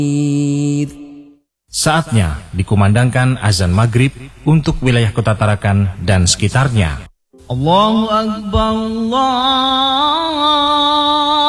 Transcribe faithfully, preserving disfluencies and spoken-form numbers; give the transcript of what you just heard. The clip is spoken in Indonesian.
Saatnya dikumandangkan azan maghrib untuk wilayah Kota Tarakan dan sekitarnya. Allahu Akbar, Allah